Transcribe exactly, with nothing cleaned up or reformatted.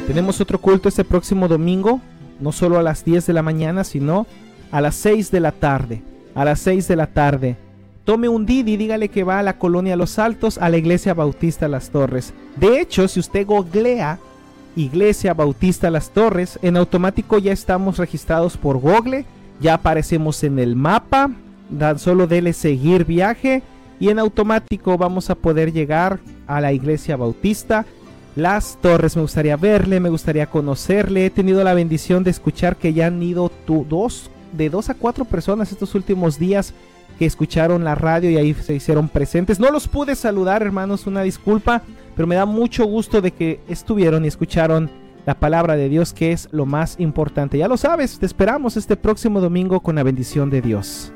Tenemos otro culto este próximo domingo, no solo a las diez de la mañana, sino a las seis de la tarde. A las seis de la tarde. Tome un Didi, dígale que va a la colonia Los Altos, a la Iglesia Bautista Las Torres. De hecho, si usted googlea Iglesia Bautista Las Torres, en automático ya estamos registrados por Google, ya aparecemos en el mapa, tan solo dele seguir viaje y en automático vamos a poder llegar a la Iglesia Bautista Las Torres. Me gustaría verle, me gustaría conocerle. He tenido la bendición de escuchar que ya han ido tu, dos, de dos a cuatro personas estos últimos días que escucharon la radio y ahí se hicieron presentes. No los pude saludar, hermanos, una disculpa, pero me da mucho gusto de que estuvieron y escucharon la palabra de Dios, que es lo más importante. Ya lo sabes, te esperamos este próximo domingo con la bendición de Dios.